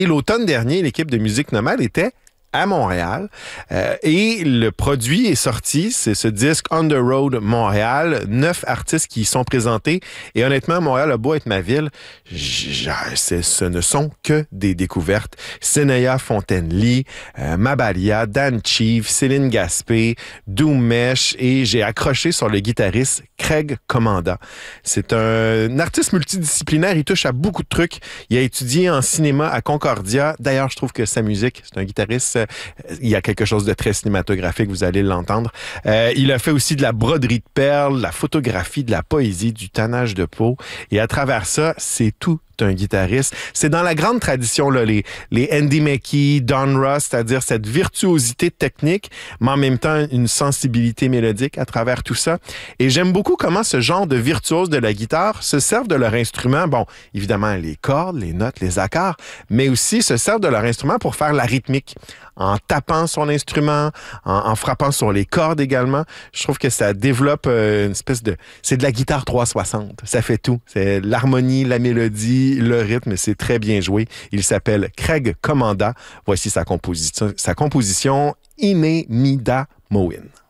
Et l'automne dernier, l'équipe de Musique Nomade était à Montréal et le produit est sorti, c'est ce disque On the Road Montréal, 9 artistes qui y sont présentés et honnêtement, Montréal a beau être ma ville, ce ne sont que des découvertes. Sénéa Fontaine-Lee, Mabalia, Dan Chief, Céline Gaspé, Doomesh et j'ai accroché sur le guitariste Craig Commanda. C'est un artiste multidisciplinaire, il touche à beaucoup de trucs. Il a étudié en cinéma à Concordia. D'ailleurs, je trouve que sa musique, c'est un guitariste, il y a quelque chose de très cinématographique, vous allez l'entendre. Il a fait aussi de la broderie de perles, de la photographie, de la poésie, du tannage de peau. Et à travers ça, c'est tout un guitariste. C'est dans la grande tradition, là, les Andy Mackey, Don Ross, c'est-à-dire cette virtuosité technique, mais en même temps une sensibilité mélodique à travers tout ça. Et j'aime beaucoup comment ce genre de virtuose de la guitare se servent de leur instrument. Bon, évidemment, les cordes, les notes, les accords, mais aussi se servent de leur instrument pour faire la rythmique. En tapant son instrument, en frappant sur les cordes également. Je trouve que ça développe une espèce de... C'est de la guitare 360. Ça fait tout. C'est l'harmonie, la mélodie, le rythme. C'est très bien joué. Il s'appelle Craig Commanda. Voici sa composition Ine Mida Mowin.